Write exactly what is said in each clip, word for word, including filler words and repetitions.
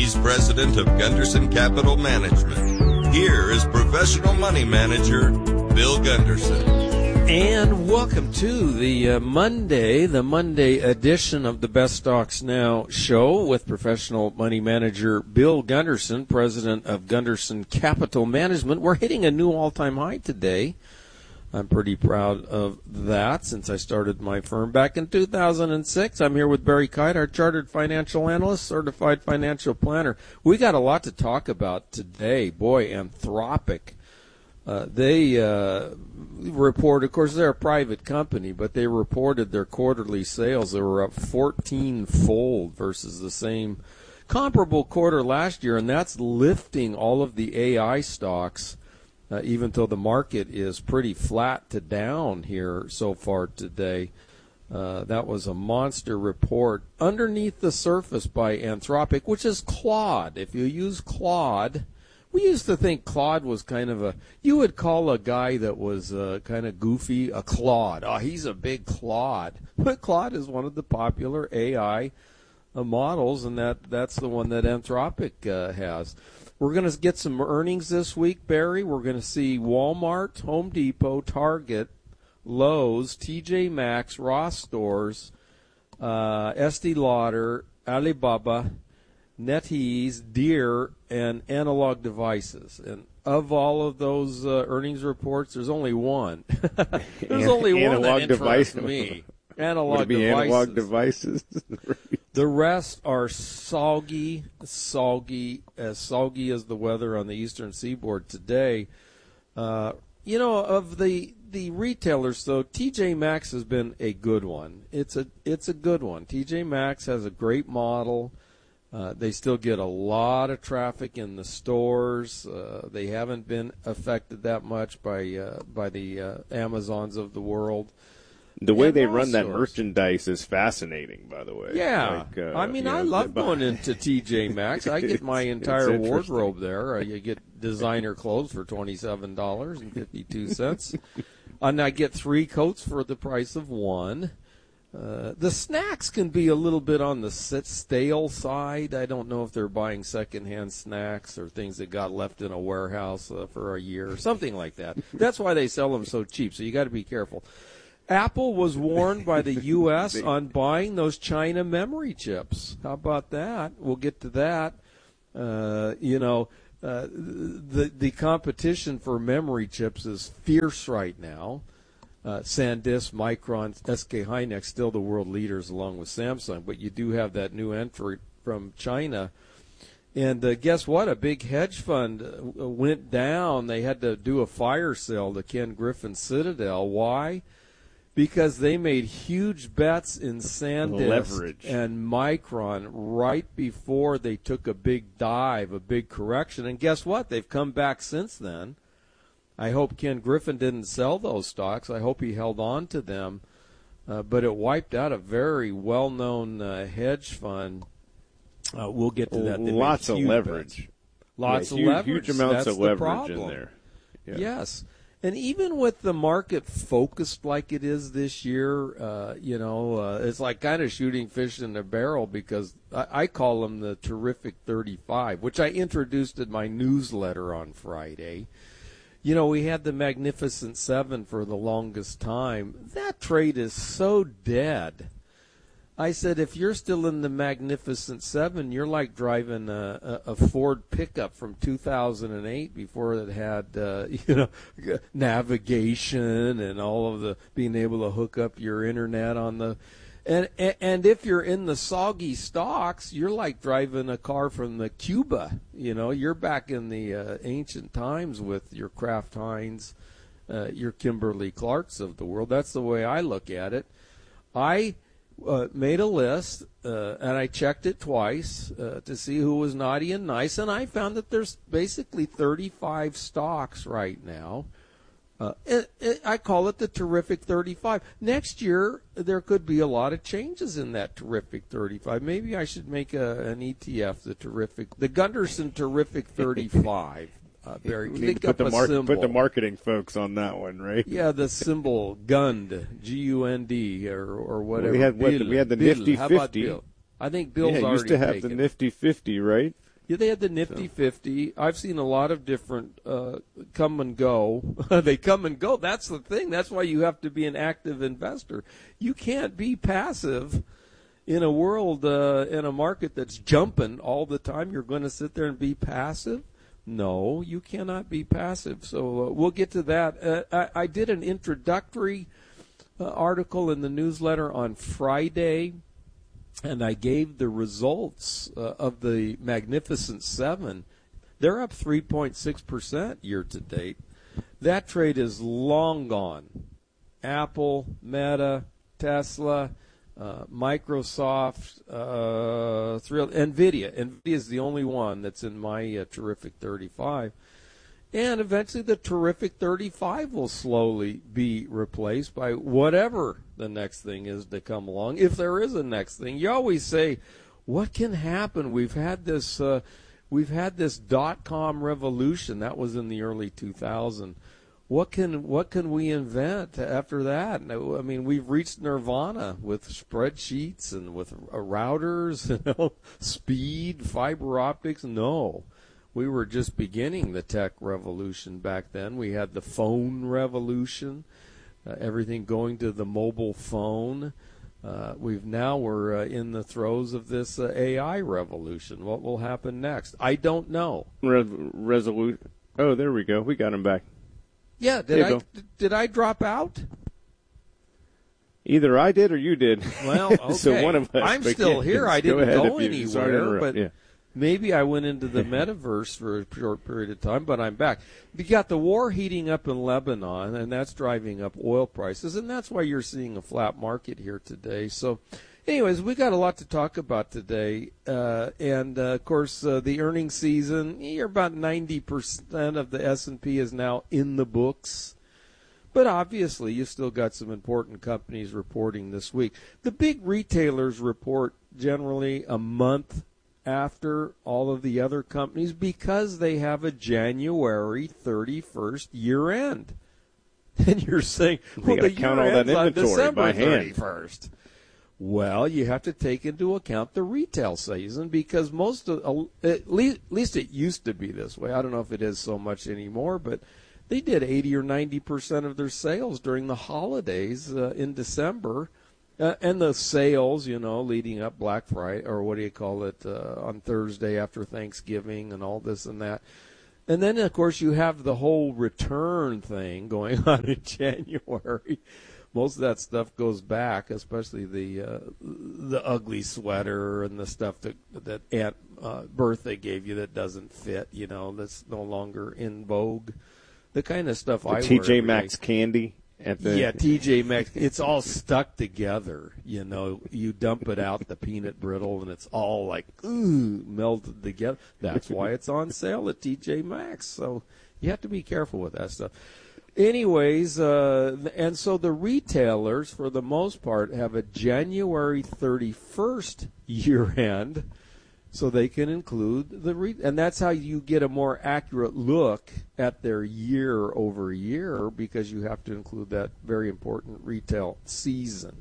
He's president of Gunderson Capital Management. Here is professional money manager Bill Gunderson. And welcome to the uh, Monday, the Monday edition of the Best Stocks Now show with professional money manager Bill Gunderson, president of Gunderson Capital Management. We're hitting a new all-time high today. I'm pretty proud of that since I started my firm back in two thousand six. I'm here with Barry Kite, our chartered financial analyst, certified financial planner. We got a lot to talk about today. Boy, Anthropic. Uh, they uh, report, of course, they're a private company, but they reported their quarterly sales. They were up fourteen-fold versus the same comparable quarter last year, and that's lifting all of the A I stocks. Uh, even though the market is pretty flat to down here so far today. Uh, that was a monster report underneath the surface by Anthropic, which is Claude. If you use Claude, we used to think Claude was kind of a, you would call a guy that was uh, kind of goofy a Claude. Oh, he's a big Claude. But Claude is one of the popular A I uh, models, and that, that's the one that Anthropic uh, has. We're going to get some earnings this week, Barry. We're going to see Walmart, Home Depot, Target, Lowe's, T J Maxx, Ross Stores, uh, Estee Lauder, Alibaba, NetEase, Deere, and Analog Devices. And of all of those uh, earnings reports, there's only one. there's An- only one that device. interests me. Analog Would it be devices. analog devices. The rest are soggy, soggy, as soggy as the weather on the eastern seaboard today. Uh, you know, of the the retailers, though, T J Maxx has been a good one. It's a it's a good one. T J Maxx has a great model. Uh, they still get a lot of traffic in the stores. Uh, they haven't been affected that much by uh, by the uh, Amazons of the world. The way And they all run that sorts. merchandise is fascinating, by the way. Yeah. Like, uh, I mean, you I know, love but- going into T J Maxx. I get my It's- entire it's interesting. wardrobe there. Uh, you get designer clothes for twenty-seven dollars and fifty-two cents. And I get three coats for the price of one. Uh, the snacks can be a little bit on the sit- stale side. I don't know if they're buying secondhand snacks or things that got left in a warehouse uh, for a year or something like that. That's why they sell them so cheap, so you got to be careful. Apple was warned by the U S on buying those China memory chips. How about that? We'll get to that. Uh, you know, uh, the the competition for memory chips is fierce right now. Uh, SanDisk, Micron, S K Hynix, still the world leaders along with Samsung, but you do have that new entry from China. And uh, guess what? A big hedge fund uh, went down. They had to do a fire sale to Ken Griffin Citadel. Why? Because they made huge bets in SanDisk Leverage. and Micron right before they took a big dive, a big correction. And guess what? They've come back since then. I hope Ken Griffin didn't sell those stocks. I hope he held on to them. Uh, but it wiped out a very well-known uh, hedge fund. Uh, we'll get to that. They made Lots of huge leverage. bets. Lots Yeah, of huge, leverage. Huge amounts That's of leverage the problem. in there. Yeah. Yes. And even with the market focused like it is this year, uh, you know, uh, it's like kind of shooting fish in a barrel because I, I call them the terrific thirty-five, which I introduced in my newsletter on Friday. You know, we had the Magnificent Seven for the longest time. That trade is so dead. I said, if you're still in the Magnificent Seven, you're like driving a, a, a Ford pickup from two thousand eight before it had, uh, you know, navigation and all of the being able to hook up your internet on the, and and if you're in the soggy stocks, you're like driving a car from the Cuba. You know, you're back in the uh, ancient times with your Kraft Heinz, uh, your Kimberly Clarks of the world. That's the way I look at it. I. Uh, made a list, uh, and I checked it twice uh, to see who was naughty and nice, and I found that there's basically thirty-five stocks right now. Uh, it, it, I call it the terrific thirty-five. Next year, there could be a lot of changes in that terrific thirty-five. Maybe I should make a, an E T F, the terrific, the Gunderson Terrific thirty-five. Uh, Barry, We think need to up put the, a mar- symbol. put the marketing folks on that one, right? Yeah, the symbol Gund, G U N D, or or whatever. Well, we had what, Bill, we had the Bill. Nifty How about fifty. Bill? I think Bill's yeah, it already used to have taken. the Nifty fifty, right? Yeah, they had the Nifty fifty. I've seen a lot of different uh, come and go. They come and go. That's the thing. That's why you have to be an active investor. You can't be passive in a world, uh, in a market that's jumping all the time. You're going to sit there and be passive? No, you cannot be passive. So uh, we'll get to that. Uh, I, I did an introductory uh, article in the newsletter on Friday, and I gave the results uh, of the Magnificent Seven. They're up three point six percent year to date. That trade is long gone. Apple, Meta, Tesla, uh, Microsoft, uh, Thrill, NVIDIA. NVIDIA is the only one that's in my uh, terrific thirty-five. And eventually the terrific thirty-five will slowly be replaced by whatever the next thing is to come along, if there is a next thing. You always say, what can happen? We've had this uh, we've had this dot-com revolution. That was in the early two thousands. What can what can we invent after that? I mean, we've reached nirvana with spreadsheets and with uh, routers, you know, speed, fiber optics. No. We were just beginning the tech revolution back then. We had the phone revolution, uh, everything going to the mobile phone. Uh, we've now we're uh, in the throes of this uh, A I revolution. What will happen next? I don't know. Re- resolute. Oh, there we go. We got him back. Yeah, did I d- did I drop out? Either I did or you did. Well, okay. So one of us. I'm still yeah, here. I go didn't ahead go if you- sorry to anywhere, interrupt. but. Yeah. Maybe I went into the metaverse for a short period of time, but I'm back. We got the war heating up in Lebanon, and that's driving up oil prices, and that's why you're seeing a flat market here today. So, anyways, we got a lot to talk about today, uh, and uh, of course, uh, the earnings season. You're about ninety percent of the S and P is now in the books. But obviously, you still got some important companies reporting this week. The big retailers report generally a month after all of the other companies because they have a January thirty-first year end. And you're saying, well, the count year all that ends on inventory December by hand. thirty-first. Well, you have to take into account the retail season because most of, at least, at least it used to be this way. I don't know if it is so much anymore, but they did eighty or ninety percent of their sales during the holidays uh, in December. Uh, and the sales, you know, leading up Black Friday, or what do you call it, uh, on Thursday after Thanksgiving and all this and that. And then, of course, you have the whole return thing going on in January. Most of that stuff goes back, especially the uh, the ugly sweater and the stuff that that Aunt uh, Bertha gave you that doesn't fit, you know, that's no longer in vogue. The kind of stuff The I wear. T J every Maxx day. candy. At the Yeah, T J Maxx. It's all stuck together. You know, you dump it out, the peanut brittle, and it's all like, ooh, melted together. That's why it's on sale at T J Maxx. So you have to be careful with that stuff. Anyways, uh, and so the retailers, for the most part, have a January thirty-first year end, so they can include the re- and that's how you get a more accurate look at their year over year because you have to include that very important retail season.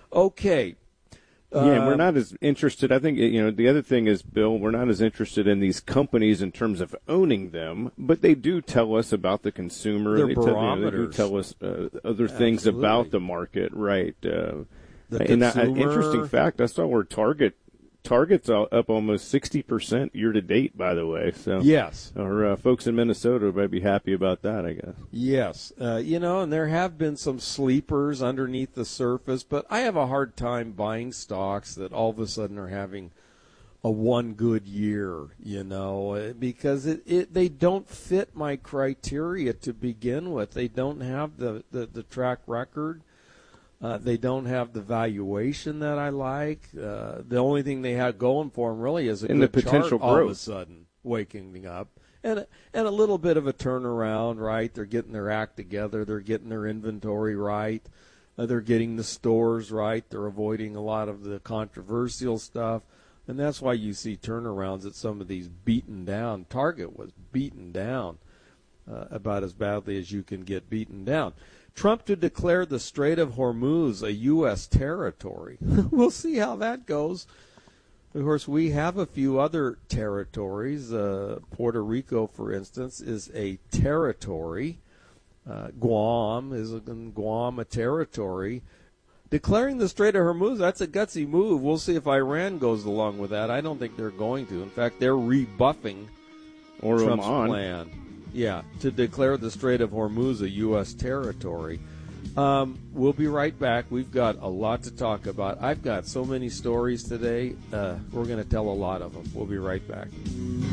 Okay. Yeah, and we're Uh, not as interested. I think, you know, the other thing is, Bill, we're not as interested in these companies in terms of owning them, but they do tell us about the consumer. They're they, tell, you know, they do barometers. tell us uh, other things Absolutely. about the market, right? Uh, The and uh, an consumer- interesting fact, I saw where Target Target's up almost sixty percent year to date, by the way. So Yes. our uh, folks in Minnesota might be happy about that, I guess. Yes. Uh, you know, and there have been some sleepers underneath the surface, but I have a hard time buying stocks that all of a sudden are having a one good year, you know, uh, because it, it they don't fit my criteria to begin with. They don't have the, the, the track record. Uh, they don't have the valuation that I like. Uh, the only thing they have going for them really is a And good the potential chart all of a growth. sudden waking up. And, and a little bit of a turnaround, right? They're getting their act together. They're getting their inventory right. Uh, they're getting the stores right. They're avoiding a lot of the controversial stuff. And that's why you see turnarounds at some of these beaten down. Target was beaten down uh, about as badly as you can get beaten down. Trump to declare the Strait of Hormuz a U S territory. We'll see how that goes. Of course, we have a few other territories. Uh, Puerto Rico, for instance, is a territory. Uh, Guam is a, Guam a territory. Declaring the Strait of Hormuz, that's a gutsy move. We'll see if Iran goes along with that. I don't think they're going to. In fact, they're rebuffing or Trump's Oman. plan. Yeah, to declare the Strait of Hormuz a U S territory. Um, we'll be right back. We've got a lot to talk about. I've got so many stories today. Uh, we're going to tell a lot of them. We'll be right back.